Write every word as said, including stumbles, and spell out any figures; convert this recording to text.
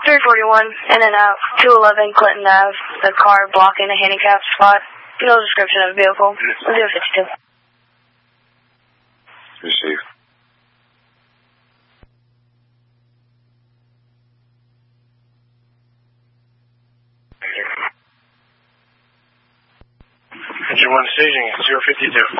three forty-one, in and out, two eleven Clinton Avenue, the car blocking a handicapped spot. No description of vehicle. zero fifty-two. Receive. Engine one staging, zero fifty-two.